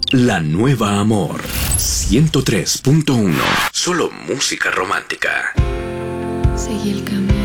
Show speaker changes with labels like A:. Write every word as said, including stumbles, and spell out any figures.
A: La Nueva Amor ciento tres punto uno. Solo música romántica.
B: Seguí el camino.